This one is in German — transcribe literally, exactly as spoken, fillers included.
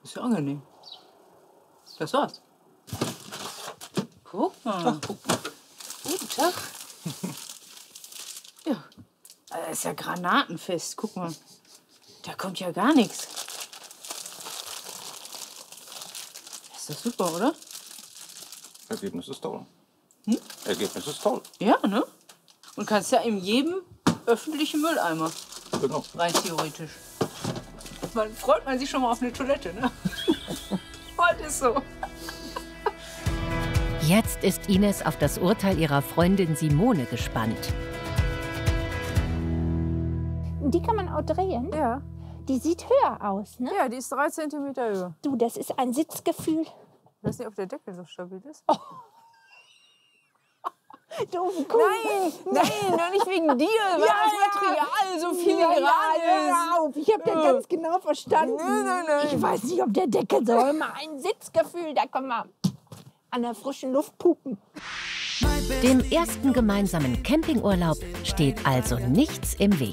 Ist ja angenehm. Das war's. Guck mal. Ach, guck mal. Guten Tag. Ja, das ist ja granatenfest. Guck mal. Da kommt ja gar nichts. Ist das super, oder? Ergebnis ist toll. Hm? Ergebnis ist toll. Ja, ne? Und kannst ja in jedem öffentlichen Mülleimer. Genau. Rein theoretisch. Man freut man sich schon mal auf eine Toilette, ne? Heute ist so. Jetzt ist Ines auf das Urteil ihrer Freundin Simone gespannt. Die kann man auch drehen. Ja. Die sieht höher aus, ne? Ja, die ist drei Zentimeter höher. Du, das ist ein Sitzgefühl. Ich weiß nicht, ob der Deckel so stabil ist. Oh. Du, guck. Nein, nein, doch nicht wegen dir, weil Ja, das ja. Material so Ja, filigran ja, ist. hör auf. Ich habe das ganz genau verstanden. Nein, nein, nein. Ich weiß nicht, ob der Deckel so immer ein Sitzgefühl, da kann man an der frischen Luft pupen. Dem ersten gemeinsamen Campingurlaub steht also nichts im Weg.